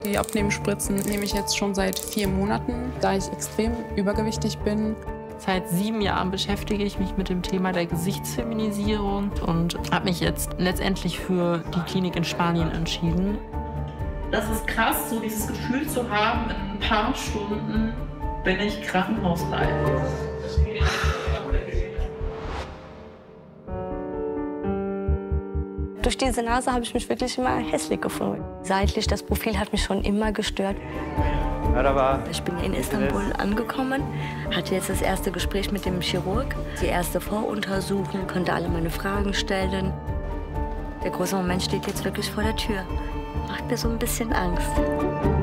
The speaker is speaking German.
Die Abnehmspritzen nehme ich jetzt schon seit 4 Monaten, da ich extrem übergewichtig bin. Seit 7 Jahren beschäftige ich mich mit dem Thema der Gesichtsfeminisierung und habe mich jetzt letztendlich für die Klinik in Spanien entschieden. Das ist krass, so dieses Gefühl zu haben, in ein paar Stunden bin ich krankenhausreif. Durch diese Nase habe ich mich wirklich immer hässlich gefunden. Seitlich, das Profil hat mich schon immer gestört. Ich bin in Istanbul angekommen, hatte jetzt das erste Gespräch mit dem Chirurg, die erste Voruntersuchung, konnte alle meine Fragen stellen. Der große Moment steht jetzt wirklich vor der Tür. Macht mir so ein bisschen Angst.